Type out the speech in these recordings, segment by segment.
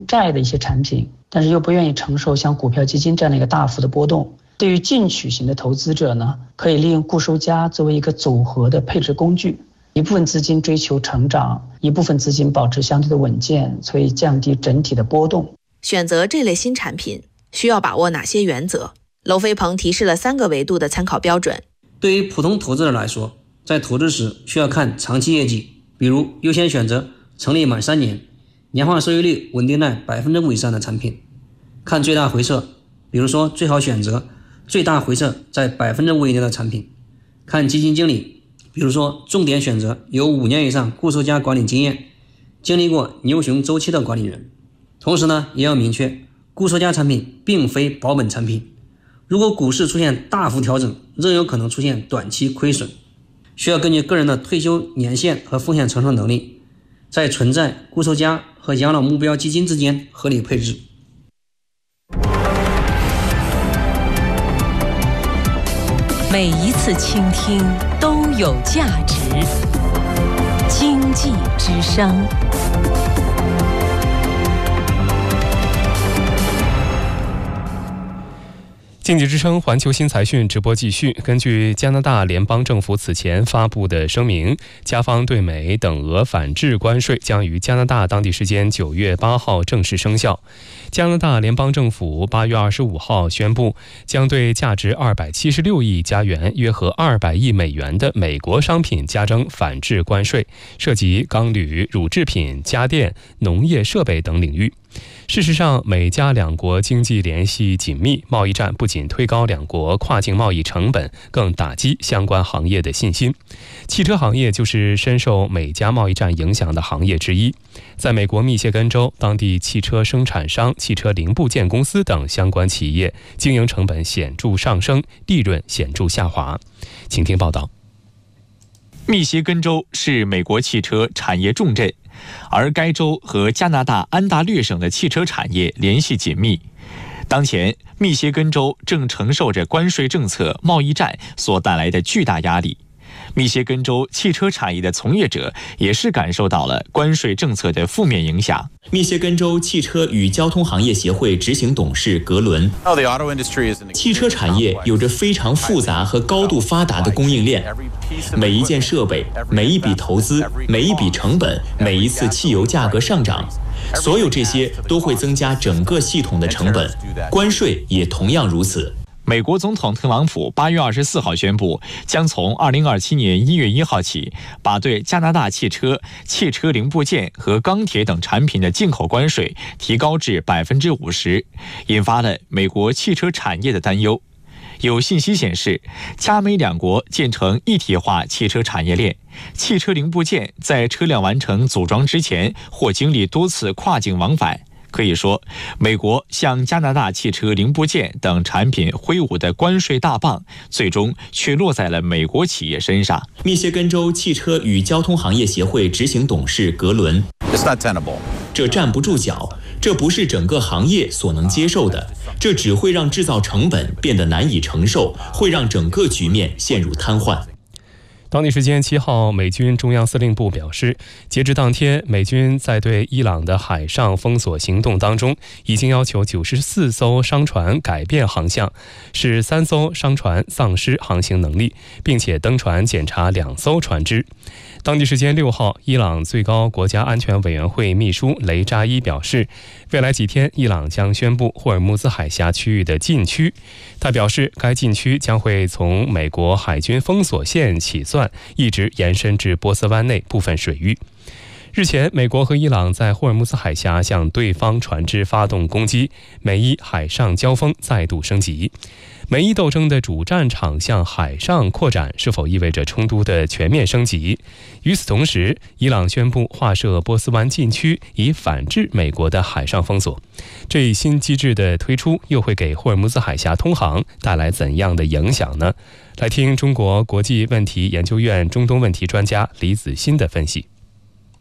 债的一些产品，但是又不愿意承受像股票基金这样的一个大幅的波动。对于进取型的投资者呢，可以利用固收加作为一个组合的配置工具，一部分资金追求成长，一部分资金保持相对的稳健，所以降低整体的波动。 选择这类新产品需要把握哪些原则？娄飞鹏提示了3个维度的参考标准。 对于普通投资者来说，在投资时需要看长期业绩，比如优先选择成立满3年，年化收益率稳定在 5% 以上的产品。看最大回撤，比如说最好选择最大回撤在 5% 以内的产品。看基金经理，比如说重点选择有5年以上固收加管理经验，经历过牛熊周期的管理人。同时呢，也要明确固收加产品并非保本产品，如果股市出现大幅调整，仍有可能出现短期亏损，需要根据个人的退休年限和风险承受能力，在存在固收加和养老目标基金之间合理配置。 每一次倾听都有价值。经济之声。 经济之声环球新财讯直播继续。根据加拿大联邦政府此前发布的声明，加方对美等额反制关税将于加拿大当地时间9月8号正式生效。加拿大联邦政府8月25号宣布，将对价值276亿加元（约合200亿美元）的美国商品加征反制关税，涉及钢铝、乳制品、家电、农业设备等领域。事实上，美加两国经济联系紧密，贸易战不仅推高两国跨境贸易成本，更打击相关行业的信心。汽车行业就是深受美加贸易战影响的行业之一。在美国密歇根州，当地汽车生产商、汽车零部件公司等相关企业经营成本显著上升，利润显著下滑。请听报道。 密歇根州是美国汽车产业重镇，而该州和加拿大安大略省的汽车产业联系紧密。当前，密歇根州正承受着关税政策、贸易战所带来的巨大压力。密歇根州汽车产业的从业者也是感受到了关税政策的负面影响。 密歇根州汽车与交通行业协会执行董事格伦：汽车产业有着非常复杂和高度发达的供应链，每一件设备、每一笔投资、每一笔成本、每一次汽油价格上涨，所有这些都会增加整个系统的成本，关税也同样如此。 美国总统特朗普8月24号宣布，将从2027年1月1号起，把对加拿大汽车、汽车零部件和钢铁等产品的进口关税提高至 50%， 引发了美国汽车产业的担忧。有信息显示，加美两国建成一体化汽车产业链，汽车零部件在车辆完成组装之前或经历多次跨境往返。可以说，美国向加拿大汽车零部件等产品挥舞的关税大棒，最终却落在了美国企业身上。 密歇根州汽车与交通行业协会执行董事格伦：这站不住脚，这不是整个行业所能接受的，这只会让制造成本变得难以承受，会让整个局面陷入瘫痪。 当地时间7号，美军中央司令部表示，截至当天，美军在对伊朗的海上封锁行动当中，已经要求94艘商船改变航向，使3艘商船丧失航行能力，并且登船检查2艘船只。当地时间6号，伊朗最高国家安全委员会秘书雷扎伊表示，未来几天伊朗将宣布霍尔木兹海峡区域的禁区。他表示，该禁区将会从美国海军封锁线起算，一直延伸至波斯湾内部分水域。日前，美国和伊朗在霍尔木兹海峡向对方船只发动攻击，美伊海上交锋再度升级。美伊斗争的主战场向海上扩展，是否意味着冲突的全面升级？与此同时，伊朗宣布划设波斯湾禁区，以反制美国的海上封锁。这一新机制的推出，又会给霍尔木兹海峡通航带来怎样的影响呢？来听中国国际问题研究院中东问题专家李子欣的分析。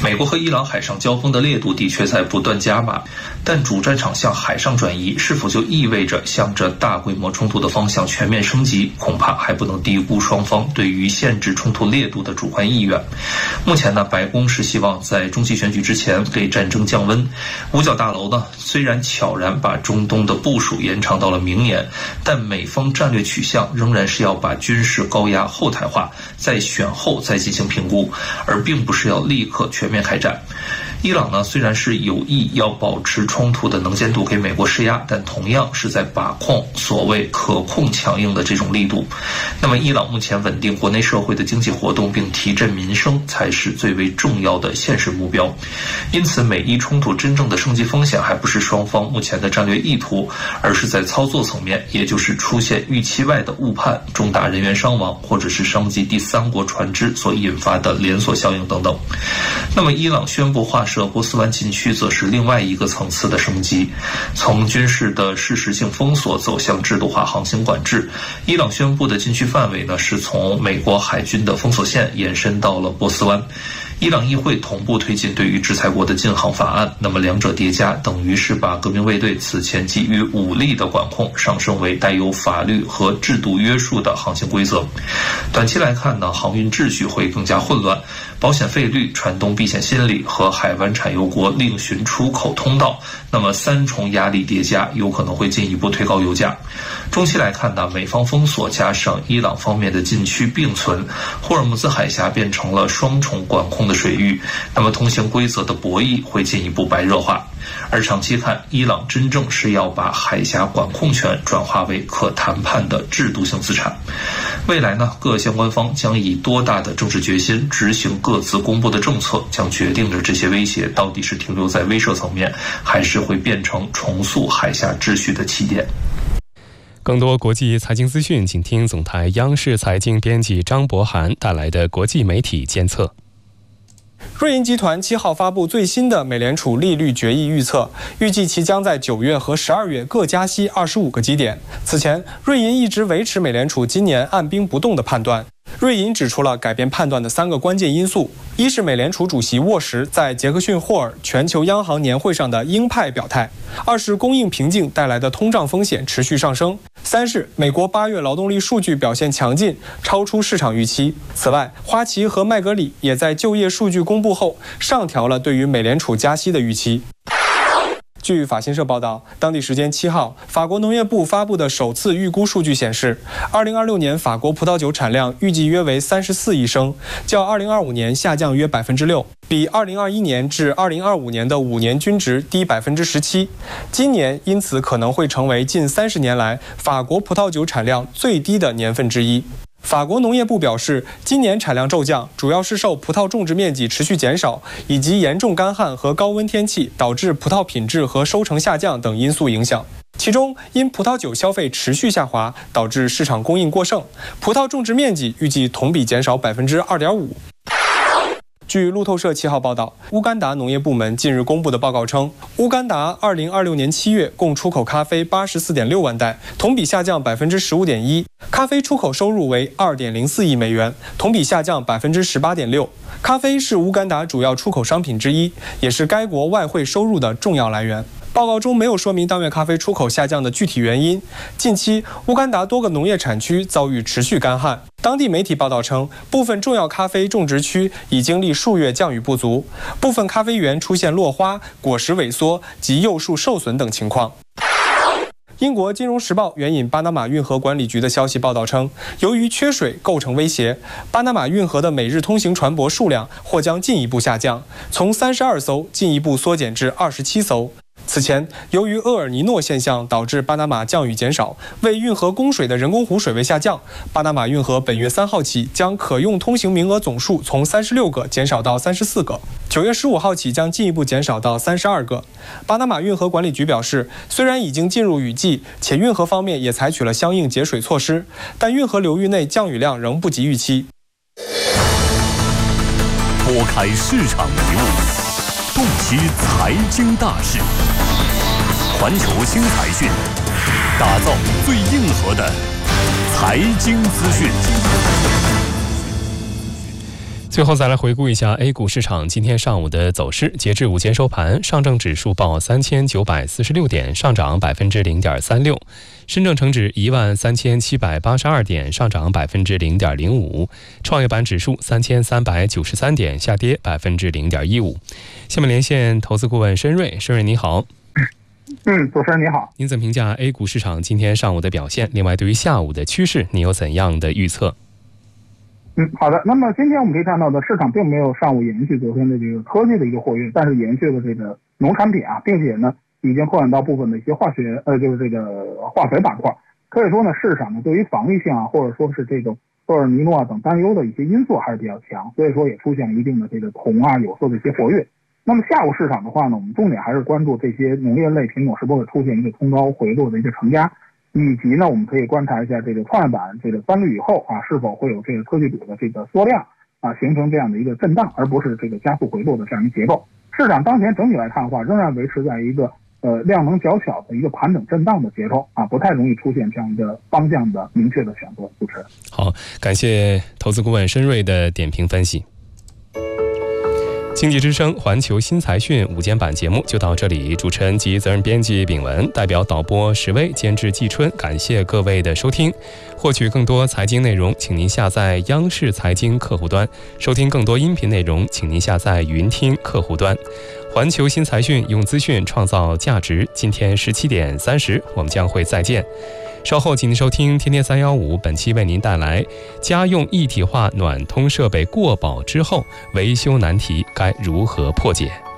美国和伊朗海上交锋的烈度的确在不断加码，但主战场向海上转移，是否就意味着向着大规模冲突的方向全面升级？恐怕还不能低估双方对于限制冲突烈度的主观意愿。目前呢，白宫是希望在中期选举之前给战争降温。五角大楼呢，虽然悄然把中东的部署延长到了明年，但美方战略取向仍然是要把军事高压后台化，在选后再进行评估，而并不是要立刻全面开战。伊朗呢，虽然是有意要保持冲突的能见度给美国施压，但同样是在把控所谓可控强硬的这种力度。那么伊朗目前稳定国内社会的经济活动并提振民生才是最为重要的现实目标。因此美伊冲突真正的升级风险还不是双方目前的战略意图，而是在操作层面，也就是出现预期外的误判、重大人员伤亡，或者是伤及第三国船只所引发的连锁效应等等。那么伊朗宣布划设波斯湾禁区则是另外一个层次的升级，从军事的事实性封锁走向制度化航行管制。伊朗宣布的禁区范围呢，是从美国海军的封锁线延伸到了波斯湾。伊朗议会同步推进对于制裁国的禁航法案，那么两者叠加，等于是把革命卫队此前基于武力的管控上升为带有法律和制度约束的航行规则。短期来看呢，航运秩序会更加混乱，保险费率、船东避险心理和海湾产油国另寻出口通道，那么三重压力叠加，有可能会进一步推高油价。中期来看呢，美方封锁加上伊朗方面的禁区并存，霍尔木兹海峡变成了双重管控的水域，那么通行规则的博弈会进一步白热化。而长期看，伊朗真正是要把海峡管控权转化为可谈判的制度性资产。未来呢，各相关方将以多大的政治决心执行各自公布的政策，将决定着这些威胁到底是停留在威慑层面，还是会变成重塑海峡秩序的起点。 更多国际财经资讯，请听总台央视财经编辑张博涵带来的国际媒体监测。 瑞银集团7号发布最新的美联储利率决议预测，预计其将在9月和12月各加息25个基点。此前，瑞银一直维持美联储今年按兵不动的判断。瑞银指出了改变判断的3个关键因素：一是美联储主席沃什在杰克逊霍尔全球央行年会上的鹰派表态；二是供应瓶颈带来的通胀风险持续上升；三是美国8月劳动力数据表现强劲，超出市场预期。此外，花旗和麦格里也在就业数据公布后上调了对于美联储加息的预期。据法新社报道，当地时间7号，法国农业部发布的首次预估数据显示，2026年法国葡萄酒产量预计约为34亿升，较2025年下降约6%，比2021年至2025年的5年均值低17%。今年因此可能会成为近30年来法国葡萄酒产量最低的年份之一。法国农业部表示，今年产量骤降主要是受葡萄种植面积持续减少，以及严重干旱和高温天气导致葡萄品质和收成下降等因素影响。其中，因葡萄酒消费持续下滑，导致市场供应过剩，葡萄种植面积预计同比减少2.5%。据路透社7号报道，乌干达农业部门近日公布的报告称，乌干达2026年7月共出口咖啡84.6万袋，同比下降15.1%，咖啡出口收入为2.04亿美元，同比下降18.6%。咖啡是乌干达主要出口商品之一，也是该国外汇收入的重要来源。报告中没有说明当月咖啡出口下降的具体原因。近期，乌干达多个农业产区遭遇持续干旱。当地媒体报道称，部分重要咖啡种植区已经历数月降雨不足，部分咖啡园出现落花、果实萎缩及幼树受损等情况。英国《金融时报》援引巴拿马运河管理局的消息报道称，由于缺水构成威胁，巴拿马运河的每日通行船舶数量或将进一步下降，从32艘进一步缩减至27艘。此前，由于厄尔尼诺现象导致巴拿马降雨减少，为运河供水的人工湖水位下降，巴拿马运河本月3号起将可用通行名额总数从36个减少到34个，9月15号起将进一步减少到32个。巴拿马运河管理局表示，虽然已经进入雨季，且运河方面也采取了相应节水措施，但运河流域内降雨量仍不及预期。 拨开市场迷雾，洞悉财经大事，环球新财讯，打造最硬核的财经资讯。 最后再来回顾一下 A 股市场今天上午的走势。截至午间收盘，上证指数报3946点，上涨0.36%；深证成指13782点，上涨0.05%；创业板指数3393点，下跌0.15%。下面连线投资顾问申瑞，申瑞你好。 主持人你好。 您怎么评价 A 股市场今天上午的表现？另外，对于下午的趋势，你有怎样的预测？ 好的。那么今天我们可以看到的，市场并没有上午延续昨天的这个科技的一个活跃，但是延续了这个农产品啊，并且呢已经扩展到部分的一些就是这个化肥板块。可以说呢，市场呢对于防御性啊，或者说是这种厄尔尼诺啊等担忧的一些因素还是比较强，所以说也出现了一定的这个铜啊有色的一些活跃。那么下午市场的话呢，我们重点还是关注这些农业类品种是否会出现一个冲高回落的一个承压，以及呢我们可以观察一下这个创业板这个翻绿以后啊，是否会有这个科技股的这个缩量啊，形成这样的一个震荡，而不是这个加速回落的这样一个结构。市场当前整体来看的话，仍然维持在一个量能较小的一个盘整震荡的结构啊，不太容易出现这样一个方向的明确的选择。主持人， 好，感谢投资顾问申瑞的点评分析。经济之声环球新财讯午间版节目就到这里，主持人及责任编辑秉文，代表导播石威，监制季春，感谢各位的收听。获取更多财经内容，请您下载央视财经客户端，收听更多音频内容，请您下载云听客户端。环球新财讯，用资讯创造价值。今天17点30，我们将会再见。稍后请您收听天天315，本期为您带来家用一体化暖通设备过保之后，维修难题该如何破解。